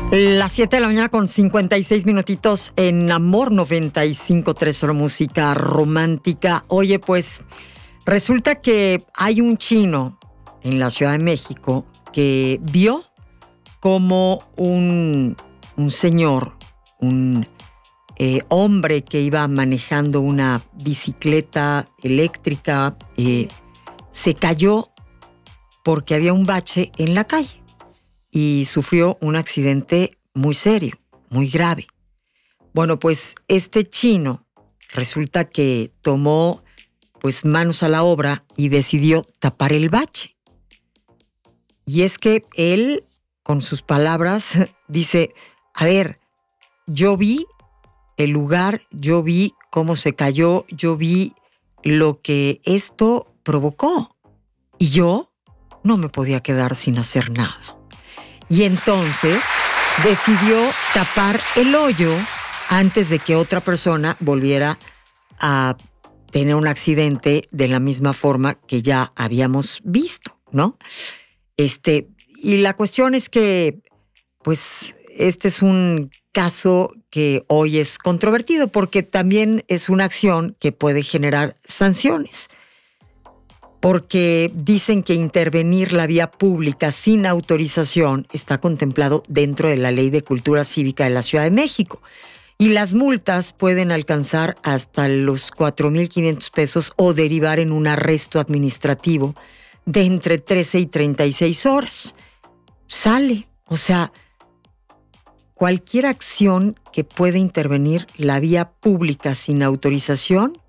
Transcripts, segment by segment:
Las 7 de la mañana con 56 minutitos en Amor 95.3, solo música romántica. Oye, pues resulta que hay un chino en la Ciudad de México que vio como un señor, un hombre que iba manejando una bicicleta eléctrica, se cayó porque había un bache en la calle y sufrió un accidente muy serio, muy grave. Bueno, pues este chino resulta que tomó pues manos a la obra y decidió tapar el bache. Y es que él, con sus palabras, dice, a ver, yo vi el lugar, yo vi cómo se cayó, yo vi lo que esto provocó. Y yo no me podía quedar sin hacer nada. Y entonces decidió tapar el hoyo antes de que otra persona volviera a tener un accidente de la misma forma que ya habíamos visto, ¿no? Y la cuestión es que, pues, este es un caso que hoy es controvertido porque también es una acción que puede generar sanciones. Porque dicen que intervenir la vía pública sin autorización está contemplado dentro de la Ley de Cultura Cívica de la Ciudad de México. Y las multas pueden alcanzar hasta los 4,500 pesos o derivar en un arresto administrativo de entre 13 y 36 horas. Sale, o sea, cualquier acción que pueda intervenir la vía pública sin autorización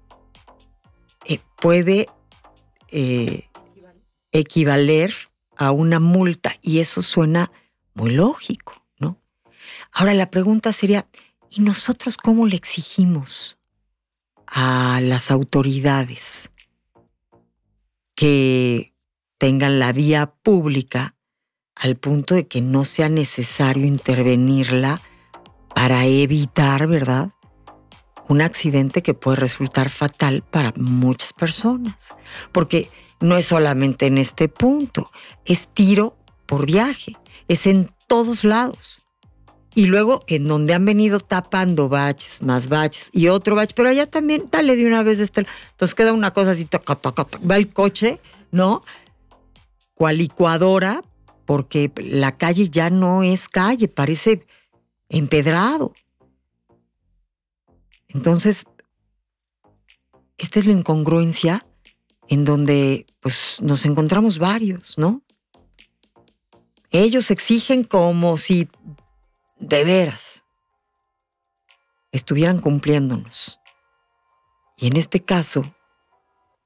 puede equivaler a una multa, y eso suena muy lógico, ¿no? Ahora la pregunta sería, ¿y nosotros cómo le exigimos a las autoridades que tengan la vía pública al punto de que no sea necesario intervenirla para evitar, ¿verdad?, un accidente que puede resultar fatal para muchas personas? Porque no es solamente en este punto, es tiro por viaje, es en todos lados. Y luego en donde han venido tapando baches, más baches y otro bache, pero allá también, dale de una vez de este. Entonces queda una cosa así, va el coche, ¿no? Cual licuadora, porque la calle ya no es calle, parece empedrado. Entonces, esta es la incongruencia en donde pues, nos encontramos varios, ¿no? Ellos exigen como si de veras estuvieran cumpliéndonos. Y en este caso,